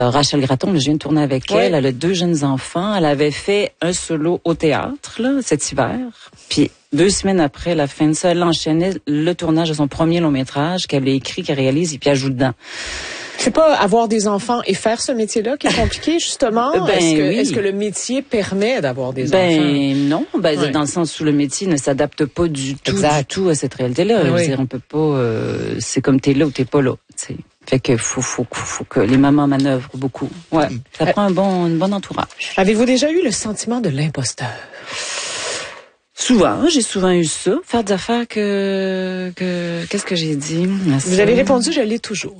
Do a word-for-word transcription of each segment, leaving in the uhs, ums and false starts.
Rachel Gratton, je viens de tourner avec ouais. elle. Elle a deux jeunes enfants. Elle avait fait un solo au théâtre là, cet hiver. Puis deux semaines après la fin de ça, elle enchaînait le tournage de son premier long métrage qu'elle a écrit, qu'elle réalise et puis elle joue dedans. C'est pas avoir des enfants et faire ce métier-là qui est compliqué, justement? Ben, est-ce que, oui. est-ce que le métier permet d'avoir des ben, enfants? Ben non, ben, ouais. dans le sens où le métier ne s'adapte pas du tout, exact. du tout à cette réalité-là. Oui. Je veux dire, on peut pas, euh, c'est comme t'es là ou t'es pas là, tu sais. Fait que faut, faut, faut que les mamans manœuvrent beaucoup. Ouais, ça prend un bon, un bon entourage. Avez-vous déjà eu le sentiment de l'imposteur? Souvent, j'ai souvent eu ça. Faire des affaires que, que, qu'est-ce que j'ai dit? Vous avez répondu, je l'ai toujours.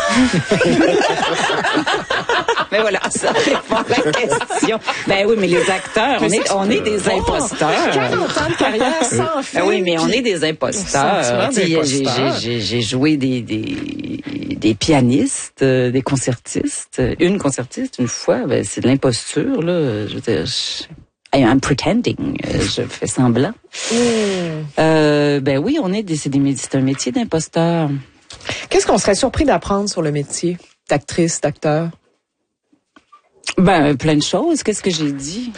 Mais voilà, ça répond à la question. Ben oui, mais les acteurs, mais on est, on est des imposteurs. quarante ans de carrière sans film. Ben oui, mais on est des imposteurs. J'ai, j'ai, j'ai joué des, des, des pianistes, des concertistes. Une concertiste, une fois, ben c'est de l'imposture, là. Je veux dire, je... I'm pretending, je fais semblant. Mm. Euh, ben oui, on est des, c'est, des, c'est un métier d'imposteur. Qu'est-ce qu'on serait surpris d'apprendre sur le métier d'actrice, d'acteur? Ben, plein de choses. Qu'est-ce que j'ai dit?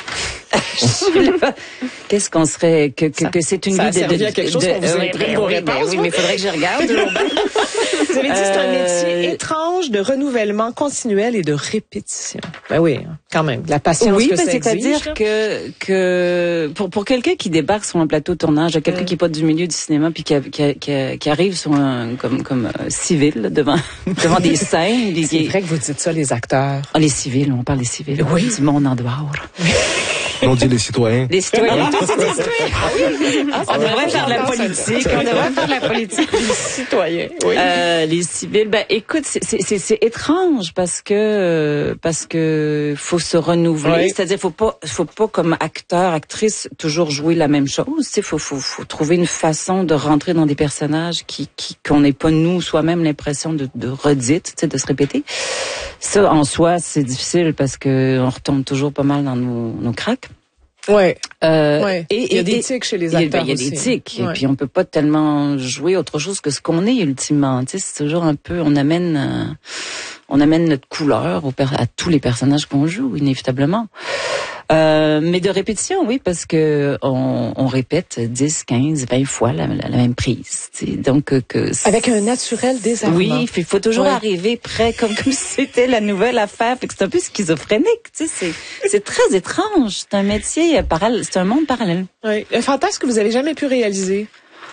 Qu'est-ce qu'on serait que que, ça, que c'est une ça vie a de, de, à quelque chose de, qu'on vous de, ait pris vos oui, réponses. Ben, oui, mais il faudrait que je regarde. Vous avez dit que c'est un métier euh... étrange de renouvellement continuel et de répétition. Ben oui, quand même, la patience oui, que ben, ça exige. Oui, c'est-à-dire que que pour pour quelqu'un qui débarque sur un plateau de tournage, quelqu'un mm. qui est pas du milieu du cinéma puis qui qui qui, qui arrive sur un comme comme euh, civil là, devant devant des scènes. Des, c'est vrai que vous dites ça, les acteurs. Ah, les civils, on parle des civils. Oui, du monde en dehors. On dit les citoyens. Les citoyens. Ah, c'est des citoyens. Ah, oui. Ah, on devrait faire de la politique. On devrait faire de la politique. Les citoyens. Oui. Euh, les civils. Ben, écoute, c'est, c'est, c'est, c'est étrange parce que parce que faut se renouveler. Oui. C'est-à-dire, faut pas, faut pas comme acteur, actrice toujours jouer la même chose. Tu sais, faut, faut, faut trouver une façon de rentrer dans des personnages qui, qui qu'on n'ait pas nous soi-même l'impression de, de redite, tu sais, de se répéter. Ça, en soi, c'est difficile parce que on retombe toujours pas mal dans nos, nos cracks. Ouais. Euh, ouais. Et il y a des tics chez les acteurs. Il y a, aussi. Il y a des tics. Ouais. Et puis on peut pas tellement jouer autre chose que ce qu'on est ultimement. Tu sais, c'est toujours un peu, on amène, euh, on amène notre couleur au, à tous les personnages qu'on joue, inévitablement. Euh, mais de répétition, oui, parce que on, on répète dix, quinze, vingt fois la, la, la même prise. T'sais. Donc que avec un naturel désarmant. Oui, il faut toujours ouais. arriver près, comme comme si c'était la nouvelle affaire. Fait que c'est un peu schizophrénique. Tu sais, c'est c'est très étrange. C'est un métier parallèle, c'est un monde parallèle. Oui, un fantasme que vous avez jamais pu réaliser.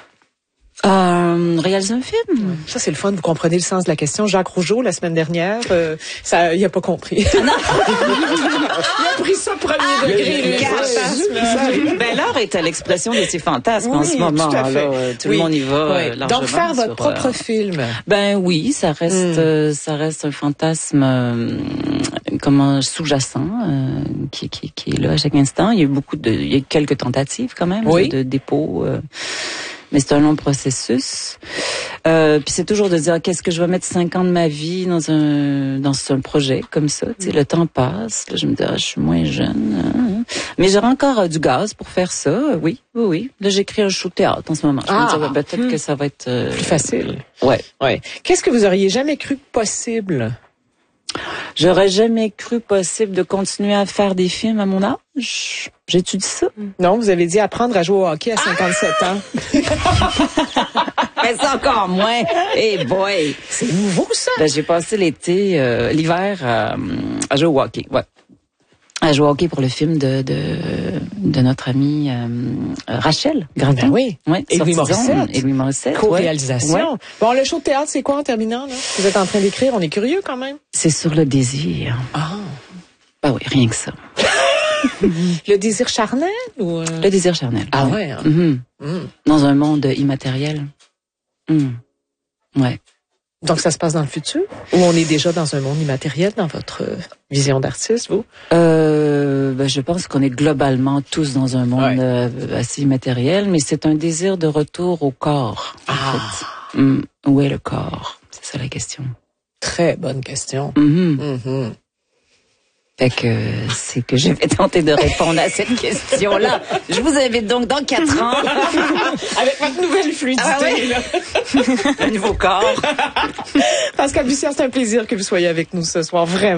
Euh, réaliser un film. Ouais. Ça, c'est le fun. Vous comprenez le sens de la question. Jacques Rougeau, la semaine dernière, euh, ça, il a pas compris. Ah non. Il a pris ça premier degré. Le ben, l'art est à l'expression de ses fantasmes oui, en ce moment. Tout, à fait. Alors, tout oui. le monde y va oui. largement. Donc, faire votre sur, propre euh, film. Ben oui, ça reste, mm. euh, ça reste un fantasme euh, comment sous-jacent euh, qui, qui, qui est là à chaque instant. Il y a eu beaucoup de, il y a eu quelques tentatives quand même oui. de, de dépôt. Euh, mais c'est un long processus. Euh, puis c'est toujours de dire qu'est-ce que je vais mettre cinq ans de ma vie dans un dans un projet comme ça. Tu sais, le temps passe. Là, je me dis ah, je suis moins jeune. Hein. Mais j'aurai encore euh, du gaz pour faire ça. Oui, oui, oui. Là, j'écris un show de théâtre en ce moment. Je ah, me dis ouais, peut-être hmm. que ça va être euh, plus facile. Ouais, ouais. Qu'est-ce que vous auriez jamais cru possible? J'aurais jamais cru possible de continuer à faire des films à mon âge. J'ai-tu dit ça? Non, vous avez dit apprendre à jouer au hockey à cinquante-sept ah! ans. Mais c'est encore moins. Hey boy! C'est nouveau, ça? Ben, j'ai passé l'été, euh, l'hiver euh, à jouer au hockey, ouais. À jouer au hockey pour le film de de, de notre amie euh, Rachel Gratton. Ben oui. Ouais, et Louis Morissette. Et Louis Morissette. Co-réalisation. Ouais. Bon, le show de théâtre, c'est quoi en terminant, là? Vous êtes en train d'écrire, on est curieux quand même. C'est sur le désir. Ah. Ben oui, rien que ça. Le désir charnel ou... Euh... Le désir charnel. Ah ouais. ouais hein? Mm-hmm. Mm. Dans un monde immatériel. Mm. Ouais. Donc, ça se passe dans le futur? Ou on est déjà dans un monde immatériel dans votre vision d'artiste, vous? Euh, ben, je pense qu'on est globalement tous dans un monde ouais. euh, assez immatériel, mais c'est un désir de retour au corps. En ah. fait. Mm. Où est le corps? C'est ça la question. Très bonne question. Mm-hmm. Mm-hmm. Fait que c'est que je vais tenter de répondre à cette question-là. Je vous invite donc dans quatre ans. Avec votre nouvelle fluidité. Ah ouais. Un nouveau corps. Pascal Bussière, c'est un plaisir que vous soyez avec nous ce soir, vraiment.